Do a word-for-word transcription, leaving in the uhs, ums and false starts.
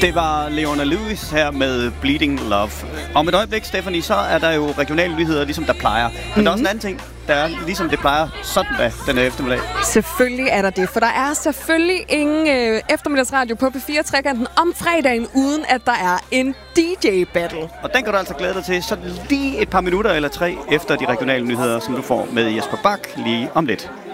Det var Leona Lewis her med Bleeding Love. Om et øjeblik, Stephanie, så er der jo regionale nyheder, ligesom der plejer. Men mm-hmm. der er også en anden ting, der er ligesom det plejer sådan da, den eftermiddag. Selvfølgelig er der det, for der er selvfølgelig ingen øh, eftermiddagsradio på P fire Trekanten om fredagen, uden at der er en D J-battle. Og den kan du altså glæde dig til så lige et par minutter eller tre efter de regionale nyheder, som du får med Jesper Bak lige om lidt.